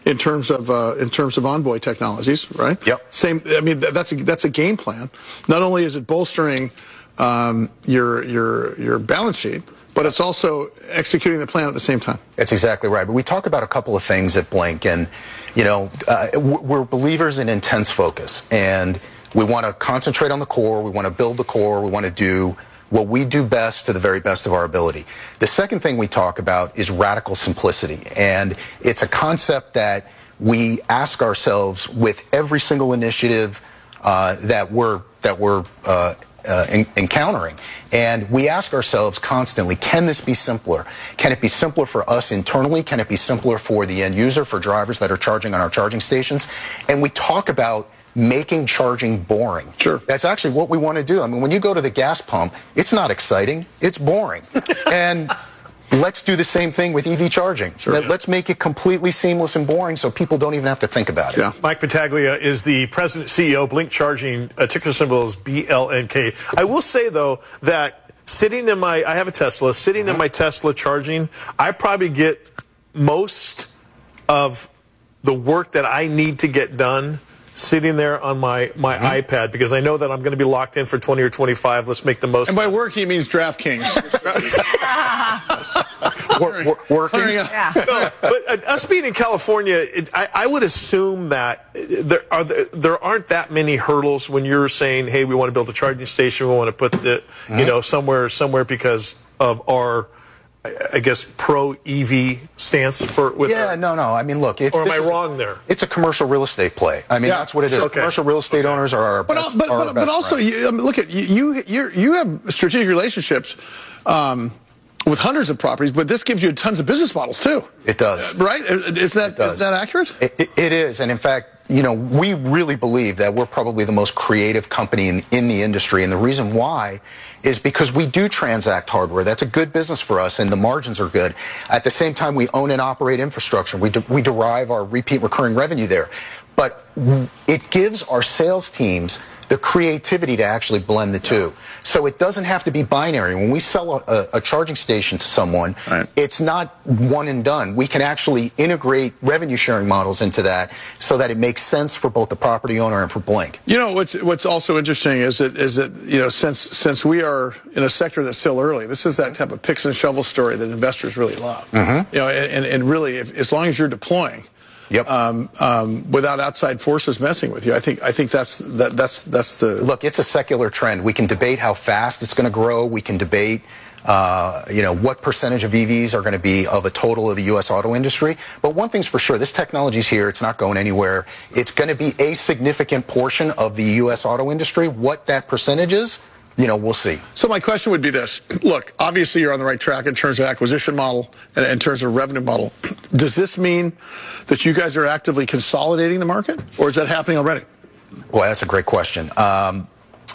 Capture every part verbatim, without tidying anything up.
in terms of uh, in terms of Envoy technologies, right? Yep. Same. I mean, that's a that's a game plan. Not only is it bolstering um, your your your balance sheet, but it's also executing the plan at the same time. That's exactly right. But we talk about a couple of things at Blink, and you know, uh, we're believers in intense focus, and we want to concentrate on the core. We want to build the core. We want to do what we do best to the very best of our ability. The second thing we talk about is radical simplicity, and it's a concept that we ask ourselves with every single initiative uh, that we're that we're uh, uh, in, encountering, and we ask ourselves constantly: can this be simpler? Can it be simpler for us internally? Can it be simpler for the end user, for drivers that are charging on our charging stations? And we talk about making charging boring. Sure. That's actually what we want to do. I mean, when you go to the gas pump, it's not exciting, it's boring. And let's do the same thing with E V charging. Sure. Let's make it completely seamless and boring so people don't even have to think about it. Yeah. Mike Battaglia is the president C E O. Blink Charging, uh, ticker symbol is B L N K. I will say, though, that sitting in my, I have a Tesla, sitting mm-hmm. in my Tesla charging, I probably get most of the work that I need to get done sitting there on my, my mm-hmm. iPad, because I know that I'm going to be locked in for twenty or twenty-five. Let's make the most. And by work, he means DraftKings. Work, work, working. Yeah. No, but uh, us being in California, it, I, I would assume that there are there, there aren't that many hurdles when you're saying, "Hey, we want to build a charging station. We want to put the, mm-hmm. you know, somewhere somewhere because of our." I guess pro E V stance for with yeah our, no no I mean look it's, or am I is, wrong there? It's a commercial real estate play. I mean yeah. that's what it is. Okay. Commercial real estate okay. owners are our but best, but, are but, our but best also you, I mean, look at you you you have strategic relationships um, with hundreds of properties, but this gives you tons of business models too. It does. Right? Is that is that accurate? It, it, it is, and in fact, you know, we really believe that we're probably the most creative company in, in the industry, and the reason why is because we do transact hardware. That's a good business for us, and the margins are good. At the same time, we own and operate infrastructure. We, de we derive our repeat recurring revenue there. But it gives our sales teams the creativity to actually blend the two. So it doesn't have to be binary. When we sell a, a charging station to someone, right. it's not one and done. We can actually integrate revenue sharing models into that so that it makes sense for both the property owner and for Blink. You know, what's what's also interesting is that is that you know since since we are in a sector that's still early, this is that type of picks and shovel story that investors really love. Mm-hmm. You know, and and really, if, as long as you're deploying. Yep. Um, um, without outside forces messing with you, I think I think that's that, that's that's the look. It's a secular trend. We can debate how fast it's going to grow. We can debate, uh, you know, what percentage of E Vs are going to be of a total of the U S auto industry. But one thing's for sure: this technology's here. It's not going anywhere. It's going to be a significant portion of the U S auto industry. What that percentage is, you know, we'll see. So my question would be this. Look, obviously you're on the right track in terms of acquisition model and in terms of revenue model. Does this mean that you guys are actively consolidating the market, or is that happening already? Well, that's a great question. Um,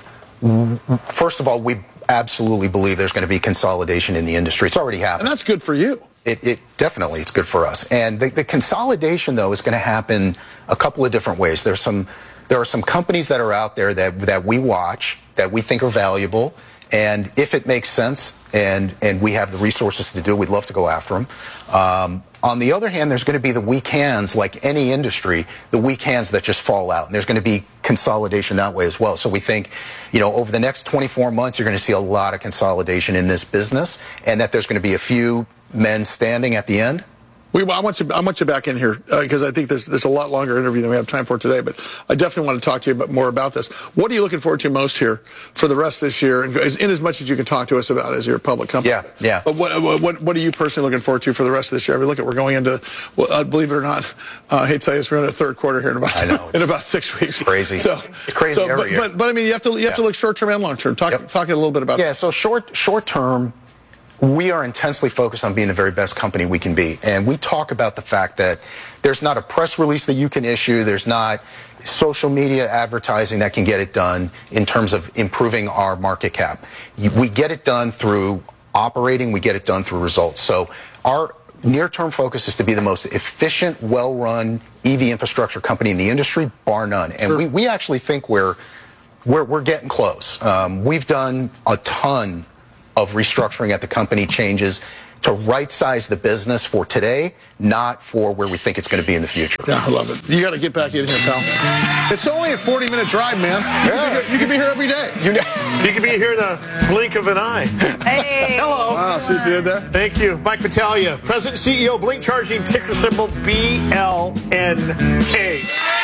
first of all, we absolutely believe there's going to be consolidation in the industry. It's already happening. And that's good for you. It, it definitely is good for us. And the, the consolidation, though, is going to happen a couple of different ways. There's some, there are some companies that are out there that, that we watch that we think are valuable, and if it makes sense and and we have the resources to do it, we'd love to go after them. Um, on the other hand, there's going to be the weak hands, like any industry, the weak hands that just fall out, and there's going to be consolidation that way as well. So we think, you know, over the next twenty-four months, you're going to see a lot of consolidation in this business, and that there's going to be a few men standing at the end. We, I want you. I want you back in here because uh, I think there's there's a lot longer interview than we have time for today. But I definitely want to talk to you about, more about this. What are you looking forward to most here for the rest of this year, and as, in as much as you can talk to us about as your public company? Yeah, yeah. But what what what are you personally looking forward to for the rest of this year? I mean, look, at we're going into, well, uh, believe it or not, uh, I hate to tell you this, we're in the third quarter here in about I know, in about six weeks. Crazy. So it's crazy so, every but, year. But but I mean, you have to you have yeah. to look short term and long term. Talk yep. talk a little bit about yeah. that. So short short term. We are intensely focused on being the very best company we can be. And we talk about the fact that there's not a press release that you can issue, there's not social media advertising that can get it done in terms of improving our market cap. We get it done through operating, we get it done through results. So our near-term focus is to be the most efficient, well-run E V infrastructure company in the industry, bar none. And sure. we, we actually think we're, we're, we're getting close. Um, we've done a ton of restructuring at the company, changes, to right-size the business for today, not for where we think it's going to be in the future. Yeah, I love it. You got to get back in here, pal. It's only a forty-minute drive, man. You, yeah. can be, you can be here every day. You, you can be here in a blink of an eye. Hey. Hello. Wow, Susie did that. Thank you. Mike Battaglia, President and C E O, Blink Charging, ticker symbol B L N K.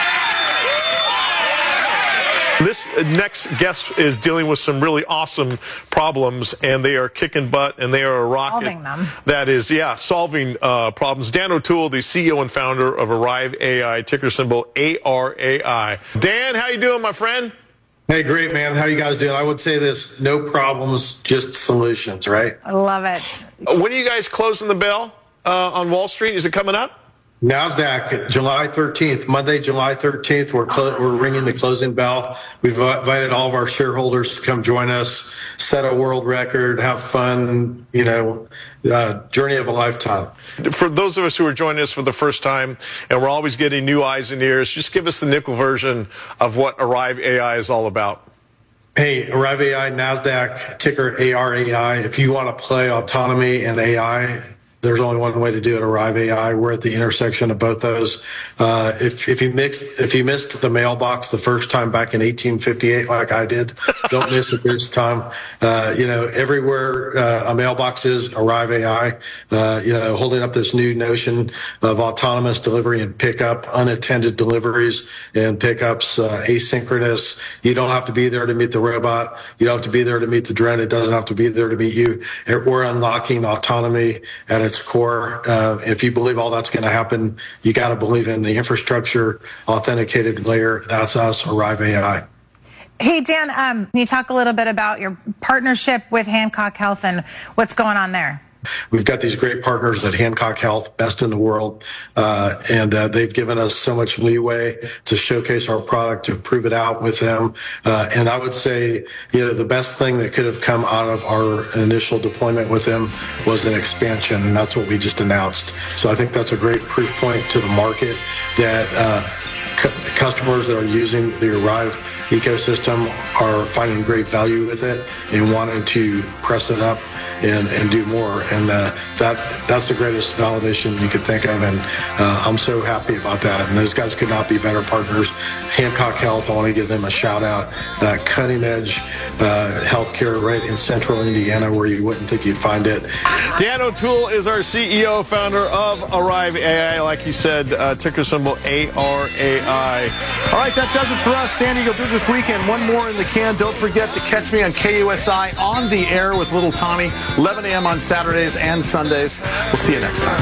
This next guest is dealing with some really awesome problems, and they are kicking butt, and they are a rocket solving them. That is, yeah, solving uh, problems. Dan O'Toole, the C E O and founder of Arrive A I, ticker symbol A R A I. Dan, how you doing, my friend? Hey, great, man. How you guys doing? I would say this: no problems, just solutions, right? I love it. When are you guys closing the bell uh, on Wall Street? Is it coming up? NASDAQ, July thirteenth, Monday, July thirteenth, we're clo- we're ringing the closing bell. We've invited all of our shareholders to come join us, set a world record, have fun, you know, uh, journey of a lifetime. For those of us who are joining us for the first time, and we're always getting new eyes and ears, just give us the nickel version of what Arrive A I is all about. Hey, Arrive A I, NASDAQ, ticker A R A I. If you want to play autonomy and A I, there's only one way to do it. Arrive A I. We're at the intersection of both those. Uh, if if you mixed if you missed the mailbox the first time back in eighteen fifty-eight, like I did, don't miss it this time. Uh, you know, everywhere uh, a mailbox is, Arrive A I. Uh, you know, holding up this new notion of autonomous delivery and pickup, unattended deliveries and pickups, uh, asynchronous. You don't have to be there to meet the robot. You don't have to be there to meet the drone. It doesn't have to be there to meet you. We're unlocking autonomy at its core. Uh, if you believe all that's going to happen, you got to believe in the infrastructure authenticated layer. That's us, Arrive A I. Hey, Dan, um, can you talk a little bit about your partnership with Hancock Health and what's going on there? We've got these great partners at Hancock Health, best in the world, uh, and uh, they've given us so much leeway to showcase our product, to prove it out with them. Uh, and I would say, you know, the best thing that could have come out of our initial deployment with them was an expansion, and that's what we just announced. So I think that's a great proof point to the market that uh, cu- customers that are using the Arrive ecosystem are finding great value with it and wanting to press it up and, and do more. And uh, that that's the greatest validation you could think of. And uh, I'm so happy about that. And those guys could not be better partners. Hancock Health, I want to give them a shout out. Uh, cutting edge uh, healthcare right in central Indiana where you wouldn't think you'd find it. Dan O'Toole is our C E O, founder of Arrive A I. Like you said, uh, ticker symbol A R A I. All right, that does it for us. San Diego Business Weekend. One more in the can. Don't forget to catch me on K U S I on the air with Little Tommy, eleven a.m. on Saturdays and Sundays. We'll see you next time.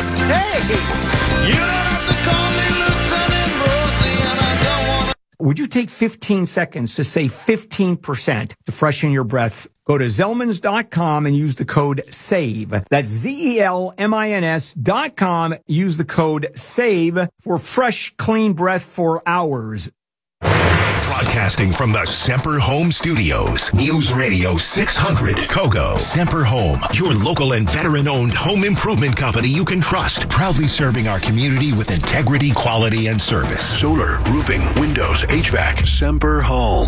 Hey! You don't have to call me Lieutenant Rosie, and I don't want to. Would you take fifteen seconds to save fifteen percent to freshen your breath? Go to Zelmans dot com and use the code SAVE. That's Z E L M I N S dot com. Use the code SAVE for fresh, clean breath for hours. Broadcasting from the Semper Home Studios, News Radio six hundred, Kogo. Semper Home, your local and veteran-owned home improvement company you can trust. Proudly serving our community with integrity, quality, and service. Solar, roofing, windows, H V A C. Semper Home.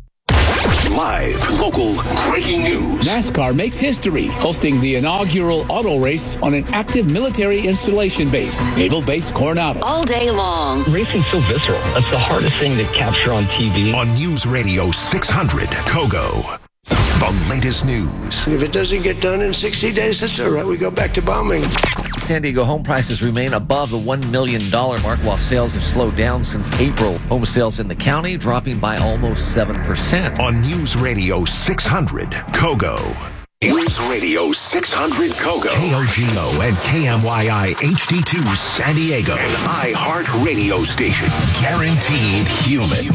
Live, local, breaking news. NASCAR makes history, hosting the inaugural auto race on an active military installation base, Naval Base Coronado. All day long. Racing's so visceral. That's the hardest thing to capture on T V. On News Radio six hundred, Kogo. The latest news. If it doesn't get done in sixty days, that's all right. We go back to bombing. San Diego home prices remain above the one million dollars mark while sales have slowed down since April. Home sales in the county dropping by almost seven percent. On News Radio six hundred, Kogo. News Radio six hundred Kogo. K O G O and K M Y I H D two San Diego. An iHeart radio station. Guaranteed human.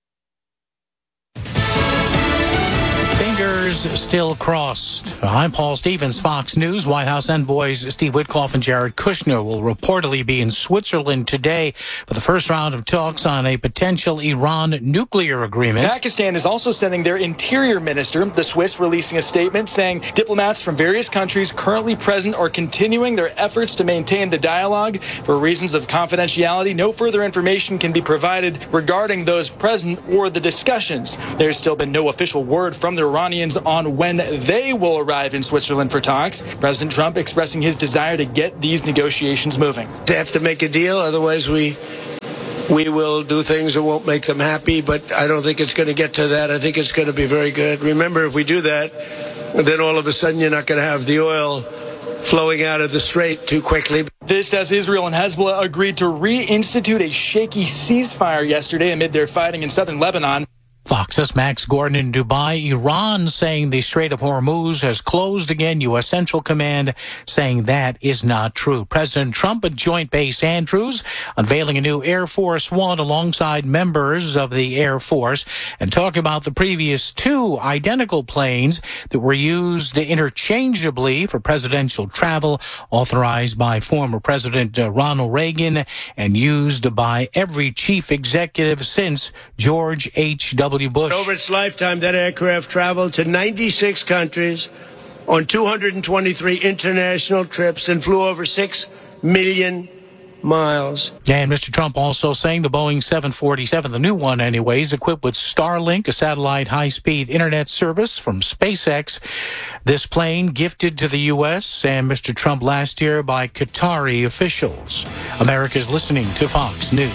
Still crossed. I'm Paul Stevens, Fox News. White House envoys Steve Witkoff and Jared Kushner will reportedly be in Switzerland today for the first round of talks on a potential Iran nuclear agreement. Pakistan is also sending their interior minister, the Swiss, releasing a statement saying diplomats from various countries currently present are continuing their efforts to maintain the dialogue. For reasons of confidentiality, no further information can be provided regarding those present or the discussions. There's still been no official word from the Iranians on when they will arrive in Switzerland for talks. President Trump expressing his desire to get these negotiations moving. They have to make a deal, otherwise we we will do things that won't make them happy, but I don't think it's going to get to that. I think it's going to be very good. Remember, if we do that, then all of a sudden you're not going to have the oil flowing out of the strait too quickly. This as Israel and Hezbollah agreed to reinstitute a shaky ceasefire yesterday amid their fighting in southern Lebanon. Fox's Max Gordon in Dubai. Iran saying the Strait of Hormuz has closed again. U S. Central Command saying that is not true. President Trump at Joint Base Andrews unveiling a new Air Force One alongside members of the Air Force and talking about the previous two identical planes that were used interchangeably for presidential travel, authorized by former President Ronald Reagan and used by every chief executive since George H W Bush. Over its lifetime, that aircraft traveled to ninety-six countries on two hundred twenty-three international trips and flew over six million miles. And Mister Trump also saying the Boeing seven forty-seven, the new one anyways, equipped with Starlink, a satellite high-speed internet service from SpaceX. This plane gifted to the U S and Mister Trump last year by Qatari officials. America's listening to Fox News.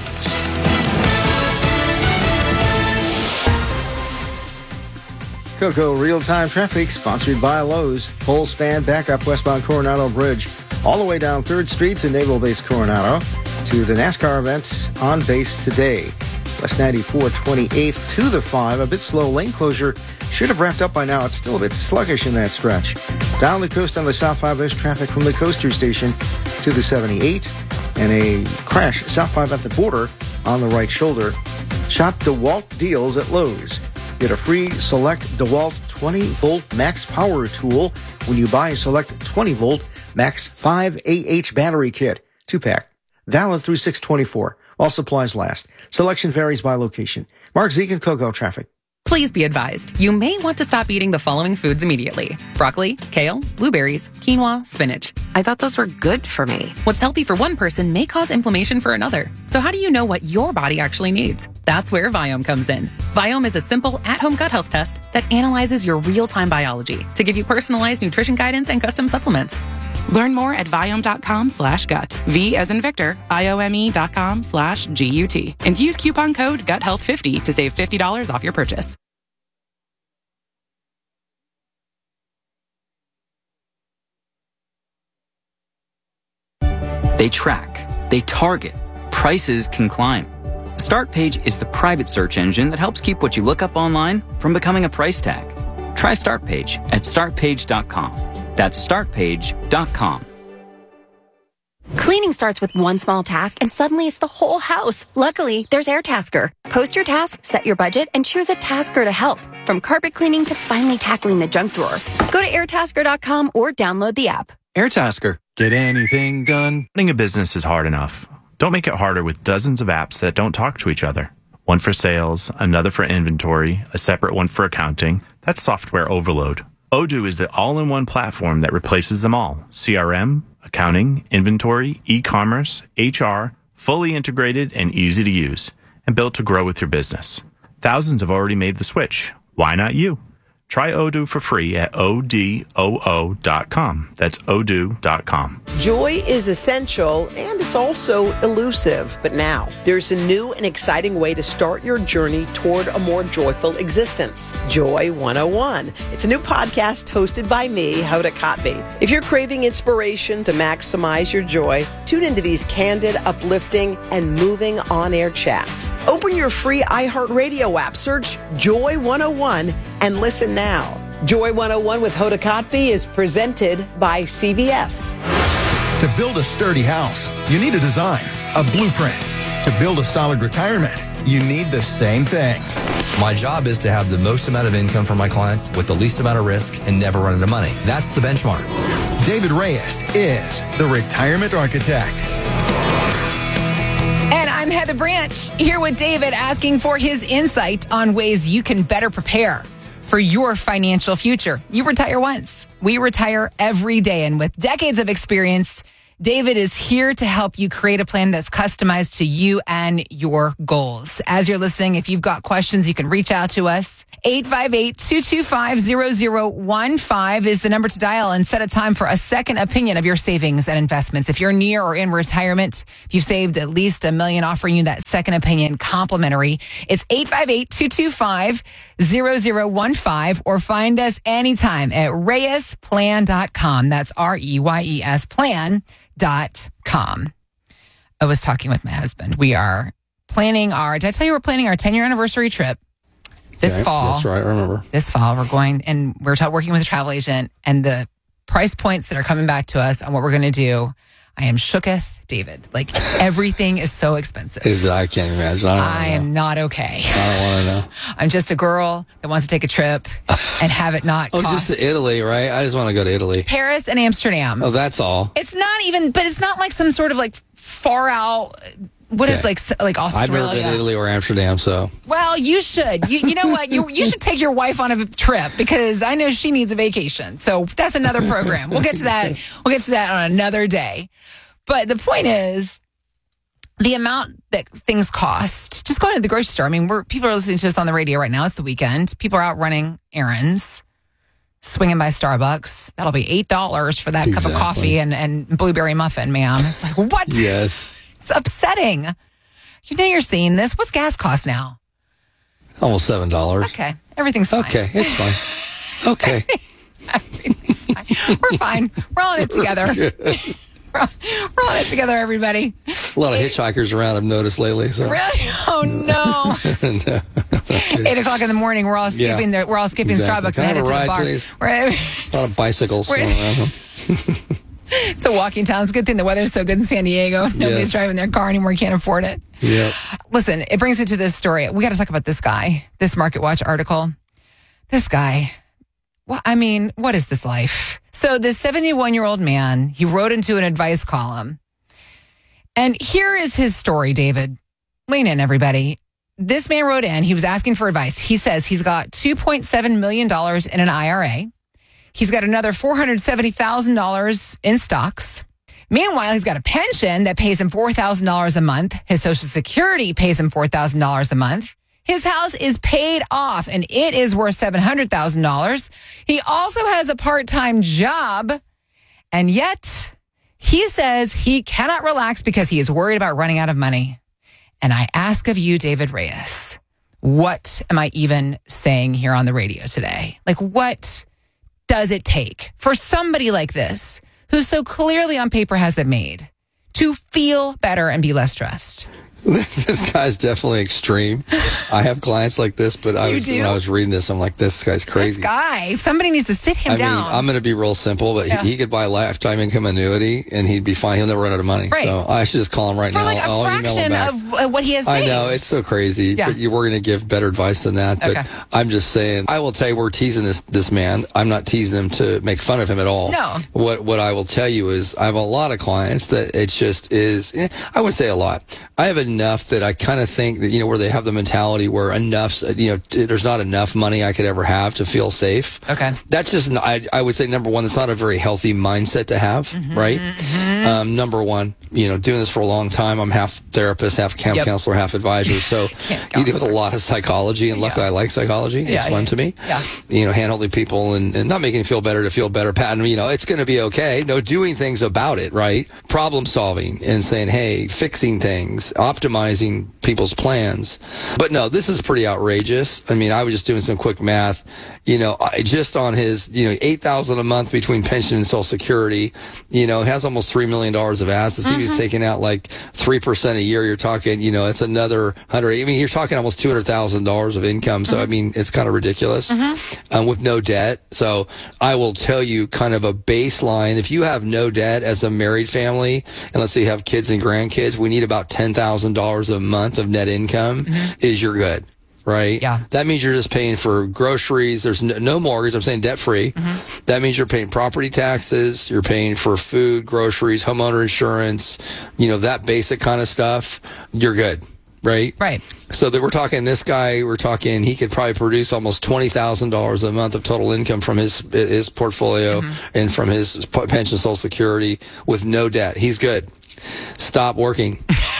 Coco real-time traffic sponsored by Lowe's. Whole span back up westbound Coronado Bridge all the way down third Street to Naval Base Coronado to the NASCAR event on base today. West ninety-four twenty-eighth to the five. A bit slow. Lane closure should have wrapped up by now. It's still a bit sluggish in that stretch. Down the coast on the South five West traffic from the Coaster Station to the seventy-eight. And a crash South five at the border on the right shoulder. Shop DeWalt deals at Lowe's. Get a free Select DeWalt twenty volt Max Power Tool when you buy a Select twenty volt Max five A H battery kit. Two-pack. Valid through six twenty-four. While supplies last. Selection varies by location. Mark Zeke and Coco traffic. Please be advised, you may want to stop eating the following foods immediately. Broccoli, kale, blueberries, quinoa, spinach. I thought those were good for me. What's healthy for one person may cause inflammation for another. So how do you know what your body actually needs? That's where Viome comes in. Viome is a simple at-home gut health test that analyzes your real-time biology to give you personalized nutrition guidance and custom supplements. Learn more at Viome.com slash gut. V as in Victor, I O M E dot com slash G U T. And use coupon code gut health fifty to save fifty dollars off your purchase. They track, they target, prices can climb. StartPage is the private search engine that helps keep what you look up online from becoming a price tag. Try StartPage at start page dot com. That's start page dot com. Cleaning starts with one small task, and suddenly it's the whole house. Luckily, there's AirTasker. Post your task, set your budget, and choose a tasker to help. From carpet cleaning to finally tackling the junk drawer. Go to air tasker dot com or download the app. AirTasker. Get anything done? Running a business is hard enough. Don't make it harder with dozens of apps that don't talk to each other. One for sales, another for inventory, a separate one for accounting. That's software overload. Odoo is the all-in-one platform that replaces them all. C R M, accounting, inventory, e-commerce, H R, fully integrated and easy to use, and built to grow with your business. Thousands have already made the switch. Why not you? Try Odoo for free at O D O O dot com. That's odoo dot com. Joy is essential, and it's also elusive. But now, there's a new and exciting way to start your journey toward a more joyful existence. Joy one oh one. It's a new podcast hosted by me, Hoda Kotb. If you're craving inspiration to maximize your joy, tune into these candid, uplifting, and moving on-air chats. Open your free iHeartRadio app, search Joy one oh one, and listen now. Joy one oh one with Hoda Kotb is presented by C V S. To build a sturdy house, you need a design, a blueprint. To build a solid retirement, you need the same thing. My job is to have the most amount of income for my clients with the least amount of risk and never run into money. That's the benchmark. David Reyes is the retirement architect. And I'm Heather Branch, here with David, asking for his insight on ways you can better prepare for your financial future. You retire once. We retire every day. And with decades of experience, David is here to help you create a plan that's customized to you and your goals. As you're listening, if you've got questions, you can reach out to us. eight five eight, two two five, zero zero one five is the number to dial and set a time for a second opinion of your savings and investments. If you're near or in retirement, if you've saved at least a million, offering you that second opinion complimentary. It's eight five eight, two two five, zero zero one five or find us anytime at reyes plan dot com. That's R E Y E S plan dot com. I was talking with my husband. We are planning our, did I tell you we're planning our ten-year anniversary trip this Okay, fall? That's right, I remember. This fall, we're going, and we're ta- working with a travel agent, and the price points that are coming back to us on what we're going to do, I am shooketh, David. Like, everything is so expensive. Is I can't imagine. I, don't I know. am not okay. I don't want to know. I'm just a girl that wants to take a trip and have it not Oh, cost. just to Italy, right? I just want to go to Italy. Paris and Amsterdam. Oh, that's all. It's not even, but it's not like some sort of like far out. What is Okay. like like I've Australia? never been to Italy or Amsterdam, so. Well, you should. You, you know what? You you should take your wife on a trip because I know she needs a vacation. So that's another program. We'll get to that. We'll get to that on another day. But the point is, the amount that things cost. Just going to the grocery store. I mean, we're people are listening to us on the radio right now. It's the weekend. People are out running errands, swinging by Starbucks. That'll be eight dollars for that cup of Exactly. coffee and and blueberry muffin, ma'am. It's like what? Yes. It's upsetting. You know you're seeing this. What's gas cost now? Almost seven dollars. Okay. Everything's fine. Okay, it's fine. Okay. Everything's fine. We're fine. We're all in it together. We're all, we're all in it together, everybody. A lot of hitchhikers around I've noticed lately. So. Really? Oh, no. No. Eight o'clock in the morning, we're all Yeah. skipping the, we're all skipping Exactly. Starbucks Can I and have headed a to the ride, bar. please? We're- A lot of bicycles Where's- going around. It's a walking town. It's a good thing the weather's so good in San Diego. Nobody's Yes. driving their car anymore. Can't afford it. Yep. Listen, it brings me to this story. We got to talk about this guy, this Market Watch article. This guy, well, I mean, what is this life? So this seventy-one-year-old man, he wrote into an advice column. And here is his story, David. Lean in, everybody. This man wrote in. He was asking for advice. He says he's got two point seven million dollars in an I R A. He's got another four hundred seventy thousand dollars in stocks. Meanwhile, he's got a pension that pays him four thousand dollars a month. His Social Security pays him four thousand dollars a month. His house is paid off and it is worth seven hundred thousand dollars. He also has a part-time job. And yet, he says he cannot relax because he is worried about running out of money. And I ask of you, David Reyes, what am I even saying here on the radio today? Like, what does it take for somebody like this, who so clearly on paper has it made, to feel better and be less stressed? This guy's definitely extreme. I have clients like this, but I You was do? when I was reading this, I'm like, this guy's crazy. This guy, somebody needs to sit him I down. mean, I'm going to be real simple, but Yeah. he, he could buy a lifetime income annuity and he'd be fine. He'll never run out of money. Right. So I should just call him right for now. like a I'll email him fraction back. of uh, what he has I saved. know, it's so crazy, Yeah. but you were going to give better advice than that. But Okay. I'm just saying, I will tell you, we're teasing this, this man. I'm not teasing him to make fun of him at all. No. What, what I will tell you is I have a lot of clients that it just is, eh, I would say a lot. I have enough that I kind of think that, you know, where they have the mentality where enough, you know, t- there's not enough money I could ever have to feel safe. Okay. That's just, n- I, I would say, number one, that's not a very healthy mindset to have, Mm-hmm. right? Um, number one, you know, doing this for a long time, I'm half therapist, half camp Yep. counselor, half advisor. So you deal with a lot of psychology, and luckily I like psychology. Yeah, it's fun yeah. to me. Yeah. You know, handholding people and, and not making you feel better to feel better, patting, you know, it's going to be okay. No, doing things about it, right? Problem solving and saying, hey, fixing things, optimizing people's plans. But no, this is pretty outrageous. I mean, I was just doing some quick math. You know, I, just on his, you know, eight thousand a month between pension and Social Security, you know, has almost three million dollars of assets. Mm-hmm. He was taking out like three percent a year. You're talking, you know, it's another hundred. I mean, you're talking almost two hundred thousand dollars of income. So, Mm-hmm. I mean, it's kind of ridiculous um, with no debt. So I will tell you kind of a baseline. If you have no debt as a married family, and let's say you have kids and grandkids, we need about ten thousand dollars a month of net income is you're good. Right? Yeah. That means you're just paying for groceries. There's no, no mortgage. I'm saying debt free. Mm-hmm. That means you're paying property taxes. You're paying for food, groceries, homeowner insurance, you know, that basic kind of stuff. You're good. Right? Right. So that we're talking this guy, we're talking, he could probably produce almost twenty thousand dollars a month of total income from his, his portfolio and from his pension, Social Security with no debt. He's good. Stop working.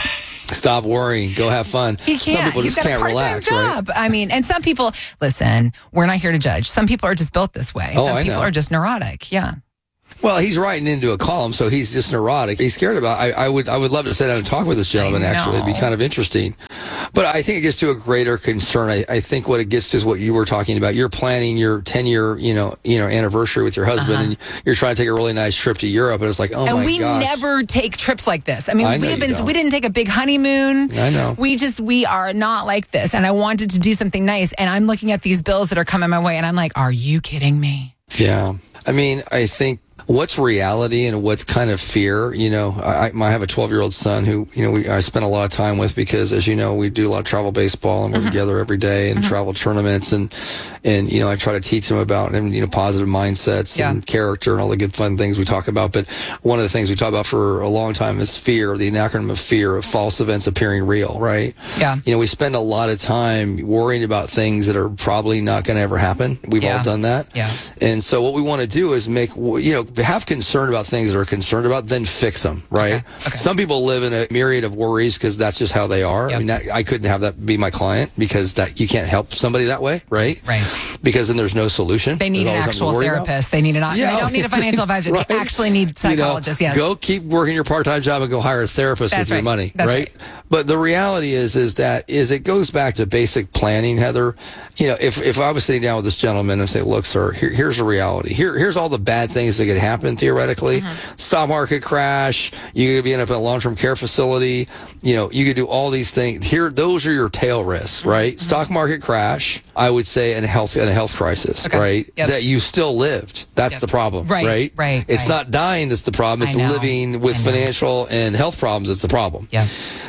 Stop worrying. Go have fun. He can't. Some people He's just got can't a part-time relax, job. right? I mean, and some people, listen, we're not here to judge. Some people are just built this way. Oh, some I people know. are just neurotic. Yeah. Well, he's writing into a column, so he's just neurotic. He's scared about. I, I would, I would love to sit down and talk with this gentleman. Actually, it'd be kind of interesting. But I think it gets to a greater concern. I, I think what it gets to is what you were talking about. You're planning your ten year, you know, you know, anniversary with your husband, Uh-huh. and you're trying to take a really nice trip to Europe, and it's like, oh and my we gosh. never take trips like this. I mean, I know we have you been don't. we didn't take a big honeymoon. I know. We just we are not like this. And I wanted to do something nice. And I'm looking at these bills that are coming my way, and I'm like, are you kidding me? Yeah. I mean, I think what's reality and what's kind of fear, you know, I, I have a twelve year old son who, you know, we, I spend a lot of time with because, as you know, we do a lot of travel baseball and we're Mm-hmm. together every day and travel tournaments. And, and, you know, I try to teach him about, and, you know, positive mindsets Yeah. and character and all the good fun things we talk about. But one of the things we talk about for a long time is fear, the acronym of fear, of false events appearing real, right? Yeah. You know, we spend a lot of time worrying about things that are probably not going to ever happen. We've Yeah. all done that. Yeah. And so what we want to do is make, you know, have concern about things that are concerned about, then fix them, right? Okay. Okay. Some people live in a myriad of worries because that's just how they are. Yep. I mean, that, I couldn't have that be my client because that you can't help somebody that way, right? Right. Because then there's no solution. They need There's an always something to actual worry about. therapist. They need an. Yeah. They don't need a financial advisor. Right. They actually need psychologists. You know, yes. Go keep working your part-time job and go hire a therapist That's with your right. money, That's right? right. But the reality is, is that is it goes back to basic planning, Heather. You know, if if I was sitting down with this gentleman and say, look, sir, here, here's the reality. Here, here's all the bad things that could happen theoretically. Mm-hmm. Stock market crash. You could be end up in a long-term care facility. You know, you could do all these things. Here, those are your tail risks, right? Mm-hmm. Stock market crash. I would say, and a health and a health crisis, Okay. right? Yep. That you still lived. That's Yep. the problem, Right, right? right, It's right. not dying that's the problem. It's I know. living with I know. financial and health problems that's the problem. Yeah.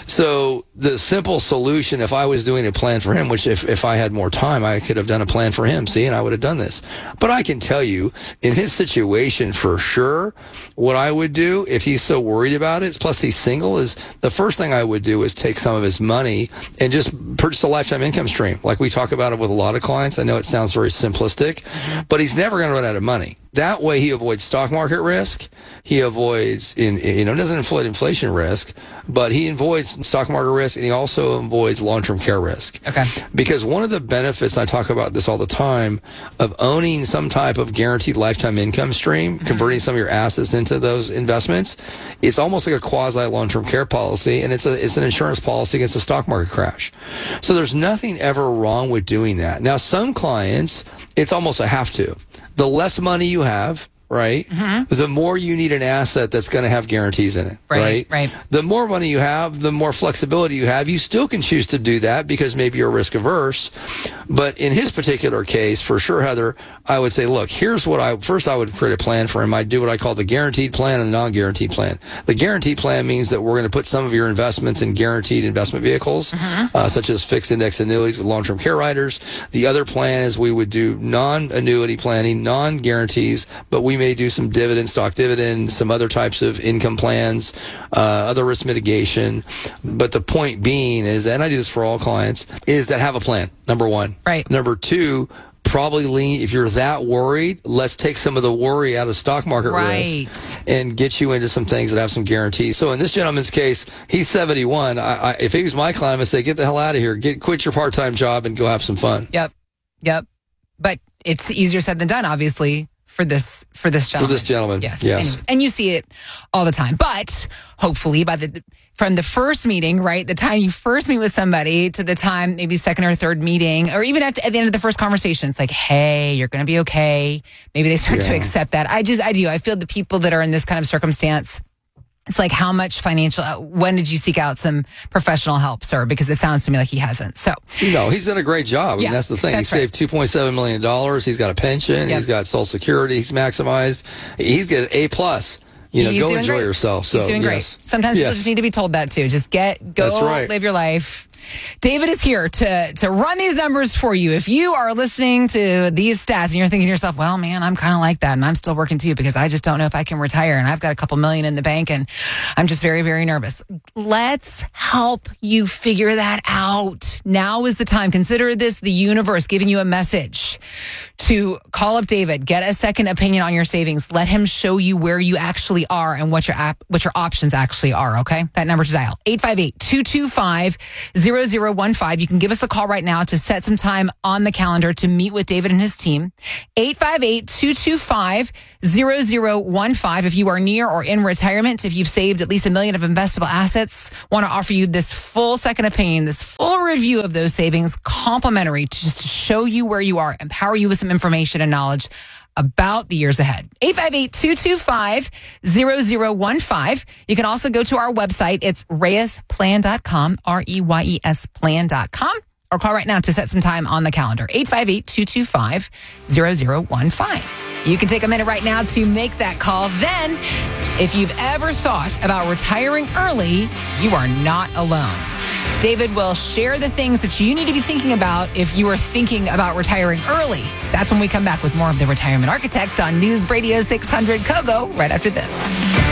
So the simple solution, if I was doing a plan for him, which if, if I had more time, I could have done a plan for him, see, and I would have done this. But I can tell you, in his situation, for sure, what I would do, if he's so worried about it, plus he's single, is the first thing I would do is take some of his money and just purchase a lifetime income stream. Like we talk about it with a lot of clients. I know it sounds very simplistic, but he's never going to run out of money. That way he avoids stock market risk. He avoids, in, you know, doesn't avoid inflation risk, but he avoids stock market risk, and he also avoids long-term care risk. Okay. Because one of the benefits, and I talk about this all the time, of owning some type of guaranteed lifetime income stream, converting some of your assets into those investments, it's almost like a quasi long-term care policy, and it's a it's an insurance policy against a stock market crash. So there's nothing ever wrong with doing that. Now, some clients, it's almost a have to. The less money you have, right, Mm-hmm. the more you need an asset that's going to have guarantees in it, Right, right? right. The more money you have, the more flexibility you have. You still can choose to do that because maybe you're risk averse. But in his particular case, for sure, Heather, I would say, look, here's what I, first I would create a plan for him. I'd do what I call the guaranteed plan and the non-guaranteed plan. The guaranteed plan means that we're going to put some of your investments in guaranteed investment vehicles, Mm-hmm. uh, such as fixed index annuities with long-term care riders. The other plan is we would do non-annuity planning, non-guarantees, but we may do some dividend, stock dividend, some other types of income plans, uh, other risk mitigation. But the point being is, and I do this for all clients, is that have a plan, number one. Right. Number two, probably lean, if you're that worried, let's take some of the worry out of stock market Right. risk and get you into some things that have some guarantees. So in this gentleman's case, he's seventy-one. I, I, if he was my client, I would say, get the hell out of here. Get Quit your part-time job and go have some fun. Yep. Yep. But it's easier said than done, obviously, for this for this For gentleman. this gentleman. Yes. Yes. Anyways, and you see it all the time. But hopefully by the from the first meeting, right? The time you first meet with somebody to the time maybe second or third meeting, or even at, at the end of the first conversation, it's like, hey, you're going to be okay. Maybe they start to Yeah. accept that. I just, I do. I feel the people that are in this kind of circumstance, it's like, how much financial, uh, when did you seek out some professional help, sir? Because it sounds to me like he hasn't. So, No, he's done a great job. I mean, Yeah, that's the thing. that's he saved two point seven million dollars. He's got a pension. Yep. He's got Social Security. He's maximized. He's got A plus. You know, He's go doing enjoy great. yourself. So, He's doing yes. great. Sometimes people Yes. just need to be told that too. Just get, go, That's right. live your life. David is here to, to run these numbers for you. If you are listening to these stats and you're thinking to yourself, well, man, I'm kind of like that and I'm still working too because I just don't know if I can retire and I've got a couple million in the bank and I'm just very, very nervous. Let's help you figure that out. Now is the time. Consider this the universe giving you a message to call up David, get a second opinion on your savings. Let him show you where you actually are and what your app, what your options actually are. Okay. That number to dial eight five eight, two two five, zero zero one five. You can give us a call right now to set some time on the calendar to meet with David and his team. eight five eight, two two five, zero zero one five. If you are near or in retirement, if you've saved at least a million of investable assets, want to offer you this full second opinion, this full review of those savings, complimentary, to just show you where you are, empower you with some information and knowledge about the years ahead. eight five eight, two two five, zero zero one five. You can also go to our website. It's reyes plan dot com, R E Y E S plan dot com. Or call right now to set some time on the calendar. eight five eight, two two five, zero zero one five. You can take a minute right now to make that call. Then, if you've ever thought about retiring early, you are not alone. David will share the things that you need to be thinking about if you are thinking about retiring early. That's when we come back with more of The Retirement Architect on News Radio six hundred Kogo right after this.